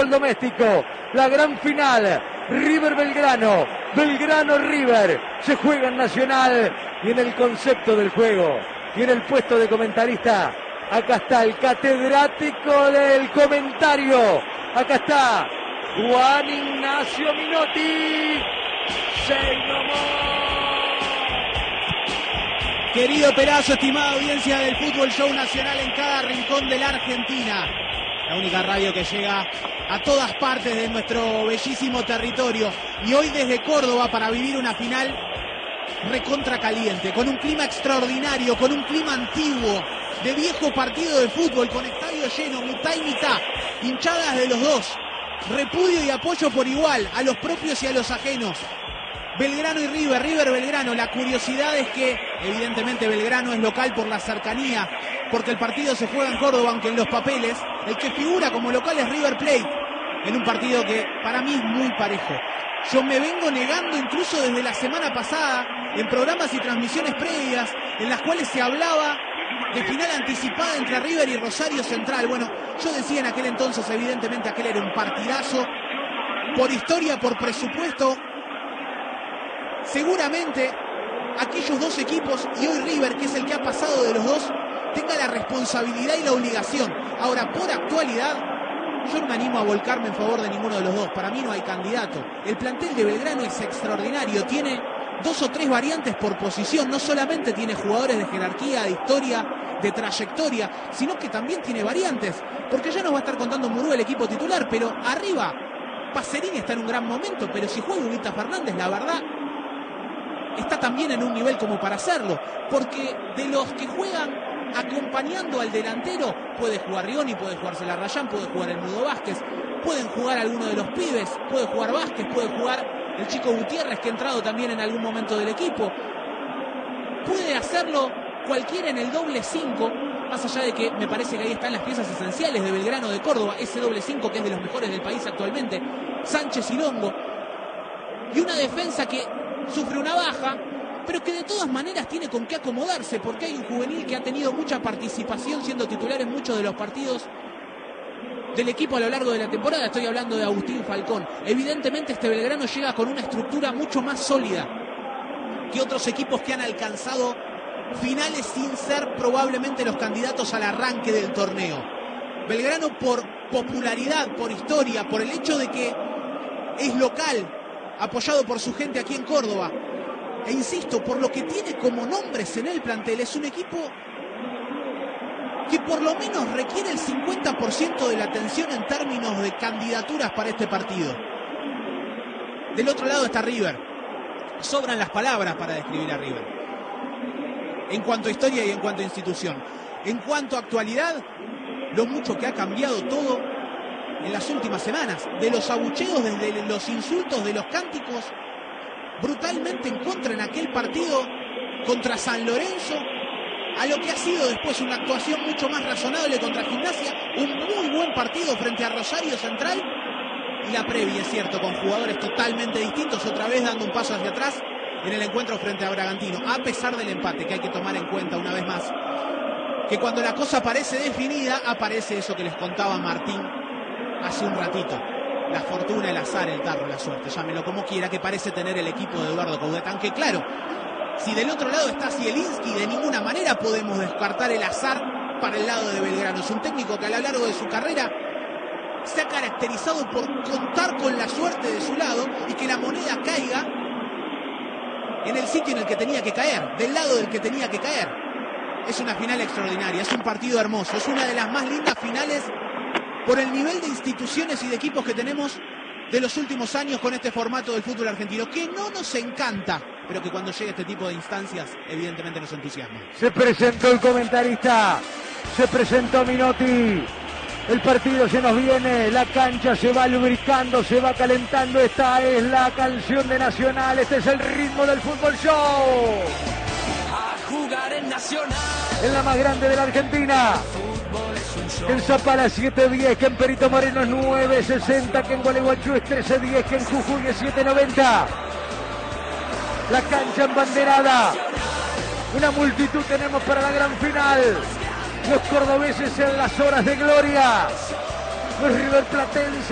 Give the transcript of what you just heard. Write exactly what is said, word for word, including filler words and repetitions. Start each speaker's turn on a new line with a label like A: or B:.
A: fútbol doméstico. La gran final, River Belgrano, Belgrano River, se juega en Nacional y en el concepto del juego y en el puesto de comentarista. Acá está el catedrático del comentario. Acá está Juan Ignacio Minotti. Say no more.
B: Querido Perazo, estimada audiencia del Fútbol Show Nacional en cada rincón de la Argentina. La única radio que llega a todas partes de nuestro bellísimo territorio. Y hoy desde Córdoba para vivir una final recontra caliente, con un clima extraordinario, con un clima antiguo, de viejo partido de fútbol, con estadio lleno, mitad y mitad, hinchadas de los dos, repudio y apoyo por igual a los propios y a los ajenos. Belgrano y River, River Belgrano. La curiosidad es que evidentemente Belgrano es local por la cercanía, porque el partido se juega en Córdoba, aunque en los papeles el que figura como local es River Plate, en un partido que para mí es muy parejo. Yo me vengo negando incluso desde la semana pasada en programas y transmisiones previas en las cuales se hablaba de final anticipada entre River y Rosario Central. Bueno, yo decía en aquel entonces, evidentemente aquel era un partidazo, por historia, por presupuesto. Seguramente aquellos dos equipos, y hoy River, que es el que ha pasado de los dos, tenga la responsabilidad y la obligación. Ahora, por actualidad, yo no me animo a volcarme en favor de ninguno de los dos. Para mí no hay candidato. El plantel de Belgrano es extraordinario. Tiene dos o tres variantes por posición. No solamente tiene jugadores de jerarquía, de historia, de trayectoria, sino que también tiene variantes. Porque ya nos va a estar contando Murú el equipo titular, pero arriba Pacerini está en un gran momento. Pero si juega Unita Fernández, la verdad, está también en un nivel como para hacerlo. Porque de los que juegan acompañando al delantero, puede jugar Rioni, puede jugar Celarrayán, puede jugar el Mudo Vázquez, pueden jugar alguno de los pibes, puede jugar Vázquez, puede jugar el chico Gutiérrez, que ha entrado también en algún momento del equipo. Puede hacerlo cualquiera en el doble cinco, más allá de que me parece que ahí están las piezas esenciales de Belgrano de Córdoba, ese doble cinco que es de los mejores del país actualmente, Sánchez y Longo, y una defensa que sufre una baja, pero que de todas maneras tiene con qué acomodarse, porque hay un juvenil que ha tenido mucha participación siendo titular en muchos de los partidos del equipo a lo largo de la temporada. Estoy hablando de Agustín Falcón. Evidentemente este Belgrano llega con una estructura mucho más sólida que otros equipos que han alcanzado finales sin ser probablemente los candidatos al arranque del torneo. Belgrano, por popularidad, por historia, por el hecho de que es local, apoyado por su gente aquí en Córdoba, e insisto, por lo que tiene como nombres en el plantel, es un equipo que por lo menos requiere el cincuenta por ciento de la atención en términos de candidaturas para este partido. Del otro lado está River. Sobran las palabras para describir a River, en cuanto a historia y en cuanto a institución. En cuanto a actualidad, lo mucho que ha cambiado todo en las últimas semanas. De los abucheos, desde los insultos, de los cánticos brutalmente en contra en aquel partido contra San Lorenzo, a lo que ha sido después una actuación mucho más razonable contra Gimnasia, un muy buen partido frente a Rosario Central, y la previa, es cierto, con jugadores totalmente distintos, otra vez dando un paso hacia atrás en el encuentro frente a Bragantino, a pesar del empate, que hay que tomar en cuenta una vez más, que cuando la cosa parece definida, aparece eso que les contaba Martín hace un ratito. La fortuna, el azar, el tarro, la suerte, llámelo como quiera, que parece tener el equipo de Eduardo Coudet. Aunque claro, si del otro lado está Zielinski, de ninguna manera podemos descartar el azar para el lado de Belgrano. Es un técnico que a lo largo de su carrera se ha caracterizado por contar con la suerte de su lado y que la moneda caiga en el sitio en el que tenía que caer, del lado del que tenía que caer. Es una final extraordinaria, es un partido hermoso, es una de las más lindas finales por el nivel de instituciones y de equipos que tenemos de los últimos años con este formato del fútbol argentino, que no nos encanta, pero que cuando llega este tipo de instancias, evidentemente nos entusiasma.
A: Se presentó el comentarista, se presentó Minotti, el partido se nos viene, la cancha se va lubricando, se va calentando, esta es la canción de Nacional, este es el ritmo del Fútbol Show.
C: A jugar en Nacional.
A: En la más grande de la Argentina. Que en Zapala siete diez, que en Perito Moreno es nueve sesenta, que en Gualeguaychú es trece diez, que en Jujuy es siete noventa. La cancha embanderada. Una multitud tenemos para la gran final. Los cordobeses en las horas de gloria. Los riverplatenses